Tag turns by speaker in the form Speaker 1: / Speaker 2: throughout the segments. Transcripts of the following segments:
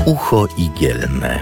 Speaker 1: Ucho igielne.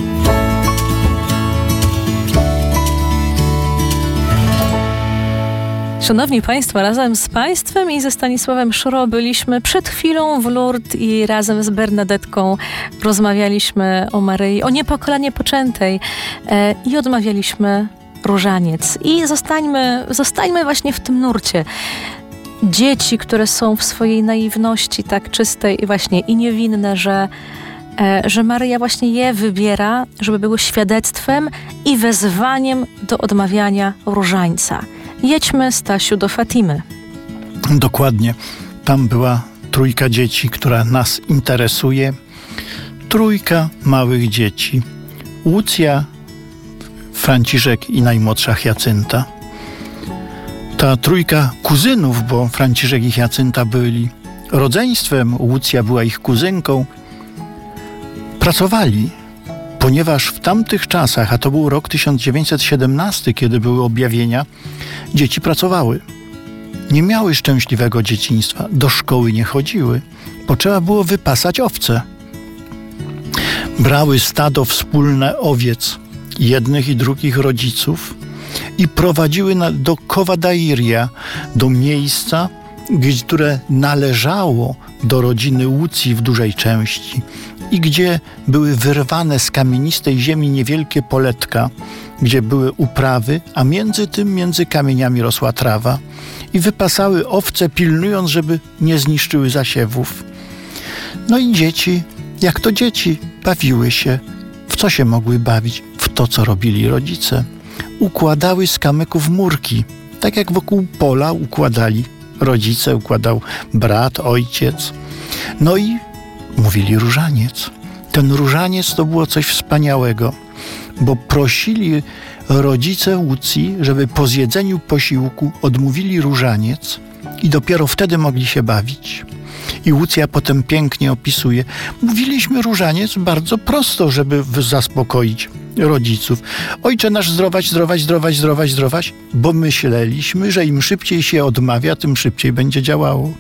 Speaker 2: Szanowni Państwo, razem z Państwem i ze Stanisławem Szro byliśmy przed chwilą w Lourdes i razem z Bernadetką rozmawialiśmy o Maryi, o niepokalanie poczętej i odmawialiśmy różaniec. I zostańmy właśnie w tym nurcie. Dzieci, które są w swojej naiwności tak czystej i właśnie i niewinne, że Maryja właśnie je wybiera, żeby były świadectwem i wezwaniem do odmawiania różańca. Jedźmy, Stasiu, do Fatimy.
Speaker 3: Dokładnie. Tam była trójka dzieci, która nas interesuje. Trójka małych dzieci. Łucja, Franciszek i najmłodsza Hiacynta. Ta trójka kuzynów, bo Franciszek i Hiacynta byli rodzeństwem, Łucja była ich kuzynką, pracowali, ponieważ w tamtych czasach, a to był rok 1917, kiedy były objawienia, dzieci pracowały. Nie miały szczęśliwego dzieciństwa, do szkoły nie chodziły, bo trzeba było wypasać owce. Brały stado wspólne owiec jednych i drugich rodziców i prowadziły do Kowadairia, do miejsca, które należało do rodziny Łucji w dużej części i gdzie były wyrwane z kamienistej ziemi niewielkie poletka, gdzie były uprawy, a między kamieniami rosła trawa i wypasały owce, pilnując, żeby nie zniszczyły zasiewów. No i dzieci, jak to dzieci, bawiły się. W co się mogły bawić? W to, co robili rodzice. Układały z kamyków murki, tak jak wokół pola układali rodzice, układał brat, ojciec. No i mówili różaniec. Ten różaniec to było coś wspaniałego, bo prosili rodzice Łucji, żeby po zjedzeniu posiłku odmówili różaniec i dopiero wtedy mogli się bawić. I Łucja potem pięknie opisuje. Mówiliśmy różaniec bardzo prosto, żeby zaspokoić rodziców. Ojcze nasz zdrowaś, bo myśleliśmy, że im szybciej się odmawia, tym szybciej będzie działało.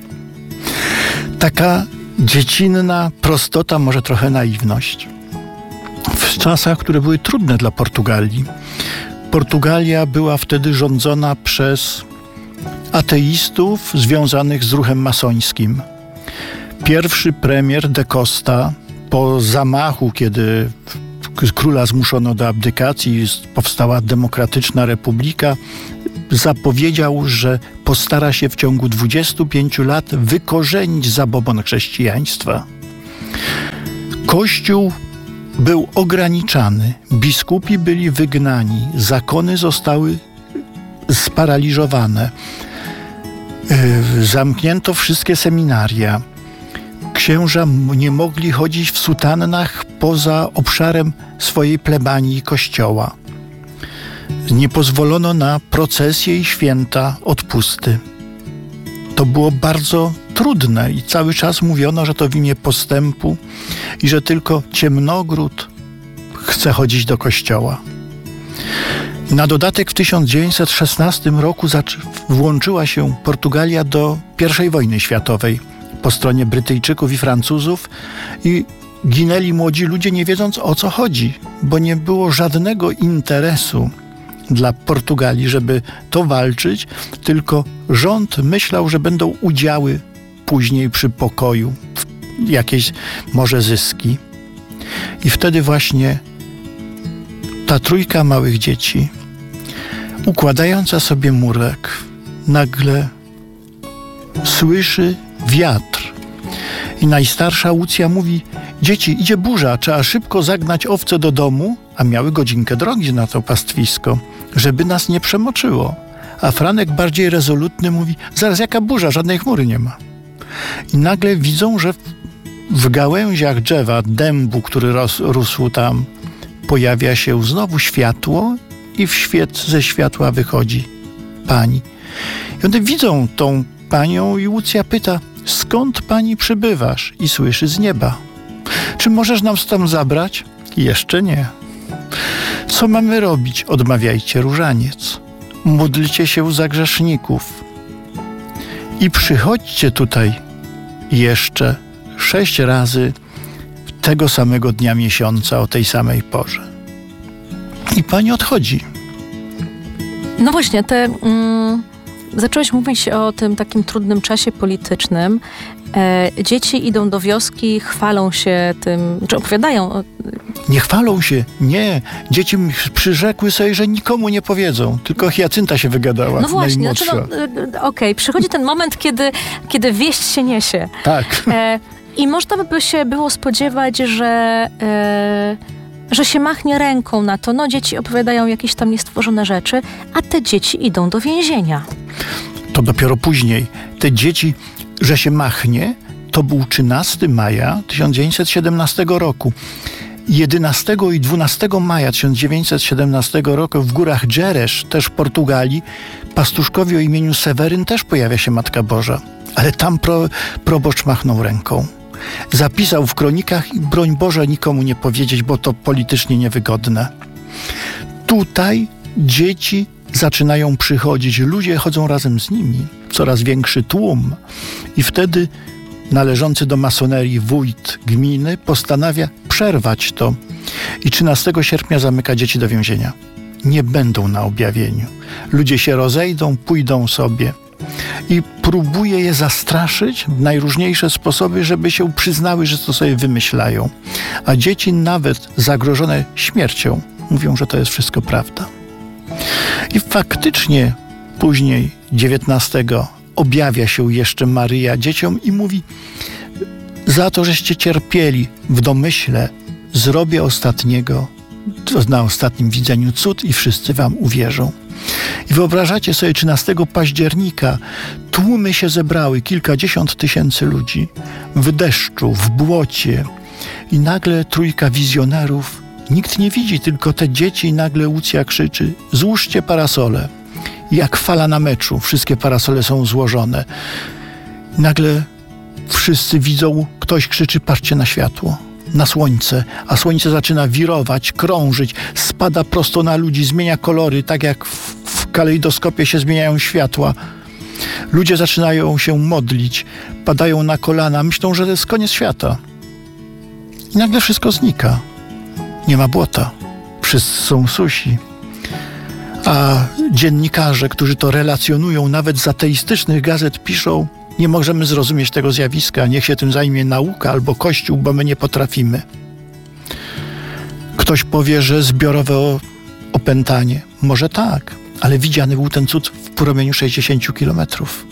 Speaker 3: Taka dziecinna prostota, może trochę naiwność. W czasach, które były trudne dla Portugalii. Portugalia była wtedy rządzona przez ateistów związanych z ruchem masońskim. Pierwszy premier de Costa po zamachu, kiedy króla zmuszono do abdykacji, powstała demokratyczna republika, zapowiedział, że postara się w ciągu 25 lat wykorzenić zabobon chrześcijaństwa. Kościół był ograniczany, biskupi byli wygnani, zakony zostały sparaliżowane, zamknięto wszystkie seminaria. Księża nie mogli chodzić w sutannach poza obszarem swojej plebanii i kościoła. Nie pozwolono na procesje i święta odpusty. To było bardzo trudne i cały czas mówiono, że to w imię postępu i że tylko ciemnogród chce chodzić do kościoła. Na dodatek w 1916 roku włączyła się Portugalia do I wojny światowej po stronie Brytyjczyków i Francuzów i ginęli młodzi ludzie, nie wiedząc, o co chodzi, bo nie było żadnego interesu dla Portugalii, żeby to walczyć, tylko rząd myślał, że będą udziały później przy pokoju, jakieś może zyski. I wtedy właśnie ta trójka małych dzieci, układająca sobie murek, nagle słyszy wiatr. I najstarsza Łucja mówi: dzieci, idzie burza, trzeba szybko zagnać owce do domu, a miały godzinkę drogi na to pastwisko, żeby nas nie przemoczyło. A Franek bardziej rezolutny mówi: zaraz, jaka burza, żadnej chmury nie ma. I nagle widzą, że w gałęziach drzewa, dębu, który rósł tam, pojawia się znowu światło i ze światła wychodzi pani. I one widzą tą panią i Łucja pyta: skąd pani przybywasz? I słyszy z nieba: czy możesz nam tam zabrać? Jeszcze nie. Co mamy robić? Odmawiajcie różaniec. Módlcie się za grzeszników. I przychodźcie tutaj jeszcze 6 razy tego samego dnia miesiąca o tej samej porze. I pani odchodzi.
Speaker 2: No właśnie, zacząłeś mówić o tym takim trudnym czasie politycznym. Dzieci idą do wioski, chwalą się tym, czy opowiadają.
Speaker 3: Nie chwalą się, nie. Dzieci przyrzekły sobie, że nikomu nie powiedzą. Tylko Hiacynta się wygadała,
Speaker 2: no właśnie,
Speaker 3: najmłodsza.
Speaker 2: Okej, przychodzi ten moment, kiedy wieść się niesie.
Speaker 3: Tak.
Speaker 2: I można by się było spodziewać, że się machnie ręką na to. No, dzieci opowiadają jakieś tam niestworzone rzeczy, a te dzieci idą do więzienia.
Speaker 3: To dopiero później. Te dzieci, że się machnie, to był 13 maja 1917 roku. 11 i 12 maja 1917 roku w górach Dżeresz, też w Portugalii, pastuszkowi o imieniu Seweryn też pojawia się Matka Boża. Ale tam proboszcz machnął ręką. Zapisał w kronikach i broń Boże nikomu nie powiedzieć, bo to politycznie niewygodne. Tutaj dzieci zaczynają przychodzić, ludzie chodzą razem z nimi, coraz większy tłum. I wtedy należący do masonerii wójt gminy postanawia przerwać to i 13 sierpnia zamyka dzieci do więzienia. Nie będą na objawieniu. Ludzie się rozejdą, pójdą sobie. I próbuje je zastraszyć w najróżniejsze sposoby, żeby się przyznały, że to sobie wymyślają. A dzieci nawet zagrożone śmiercią mówią, że to jest wszystko prawda. I faktycznie później 19 objawia się jeszcze Maryja dzieciom i mówi: za to, żeście cierpieli w domyśle, zrobię na ostatnim widzeniu cud i wszyscy wam uwierzą. I wyobrażacie sobie, 13 października tłumy się zebrały, kilkadziesiąt tysięcy ludzi w deszczu, w błocie i nagle trójka wizjonerów, nikt nie widzi, tylko te dzieci i nagle Łucja krzyczy: złóżcie parasole. Jak fala na meczu, wszystkie parasole są złożone. Nagle wszyscy widzą, ktoś krzyczy: patrzcie na światło, na słońce, a słońce zaczyna wirować, krążyć, spada prosto na ludzi, zmienia kolory, tak jak w kalejdoskopie się zmieniają światła. Ludzie zaczynają się modlić, padają na kolana, myślą, że to jest koniec świata. I nagle wszystko znika. Nie ma błota. Wszyscy są susi. A dziennikarze, którzy to relacjonują, nawet z ateistycznych gazet piszą: nie możemy zrozumieć tego zjawiska, niech się tym zajmie nauka albo Kościół, bo my nie potrafimy. Ktoś powie, że zbiorowe opętanie. Może tak, ale widziany był ten cud w promieniu 60 kilometrów.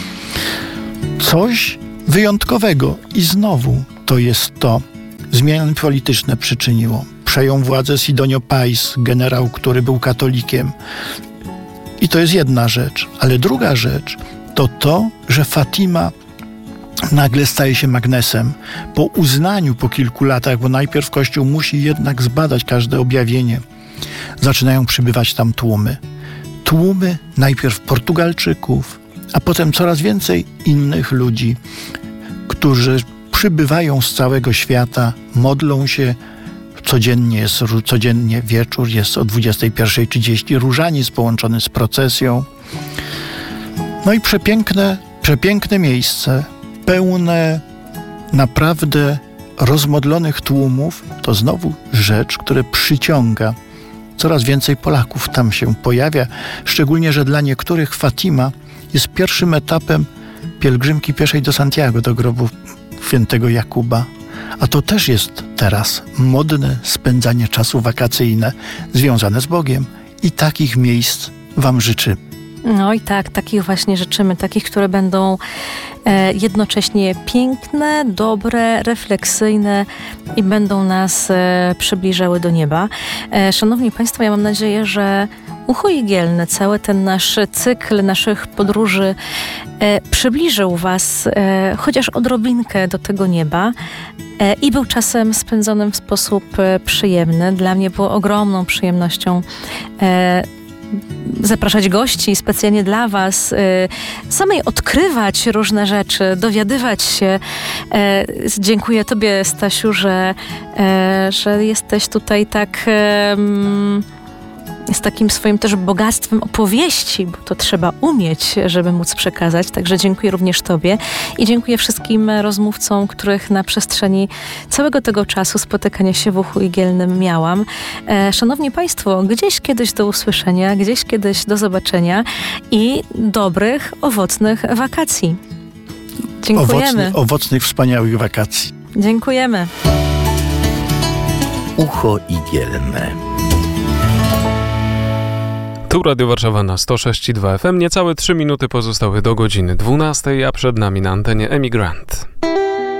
Speaker 3: Coś wyjątkowego. I znowu to jest to. Zmiany polityczne przyczyniło. Przejął władzę Sidonio Pais, generał, który był katolikiem. I to jest jedna rzecz. Ale druga rzecz to, że Fatima nagle staje się magnesem. Po uznaniu, po kilku latach, bo najpierw Kościół musi jednak zbadać każde objawienie, zaczynają przybywać tam tłumy. Tłumy najpierw Portugalczyków, a potem coraz więcej innych ludzi, którzy przybywają z całego świata, modlą się. Codziennie wieczór jest o 21:30 różaniec połączony z procesją. No i przepiękne miejsce, pełne naprawdę rozmodlonych tłumów. To znowu rzecz, która przyciąga. Coraz więcej Polaków tam się pojawia, szczególnie, że dla niektórych Fatima jest pierwszym etapem pielgrzymki pieszej do Santiago, do grobu świętego Jakuba. A to też jest teraz modne spędzanie czasu wakacyjne związane z Bogiem. I takich miejsc wam życzę.
Speaker 2: No i tak, takich właśnie życzymy, takich, które będą jednocześnie piękne, dobre, refleksyjne i będą nas przybliżały do nieba. Szanowni Państwo, ja mam nadzieję, że Ucho Igielne, cały ten nasz cykl naszych podróży przybliżył Was chociaż odrobinkę do tego nieba i był czasem spędzonym w sposób przyjemny. Dla mnie było ogromną przyjemnością zapraszać gości specjalnie dla Was, samej odkrywać różne rzeczy, dowiadywać się. Dziękuję Tobie, Stasiu, że jesteś tutaj tak z takim swoim też bogactwem opowieści, bo to trzeba umieć, żeby móc przekazać. Także dziękuję również Tobie i dziękuję wszystkim rozmówcom, których na przestrzeni całego tego czasu spotykania się w Uchu Igielnym miałam. Szanowni Państwo, gdzieś kiedyś do usłyszenia, gdzieś kiedyś do zobaczenia i dobrych, owocnych wakacji. Dziękujemy.
Speaker 3: Owocnych, wspaniałych wakacji.
Speaker 2: Dziękujemy.
Speaker 1: Ucho Igielne.
Speaker 4: Tu Radio Warszawa na 106,2 FM. Niecałe 3 minuty pozostały do godziny 12, a przed nami na antenie Emigrant.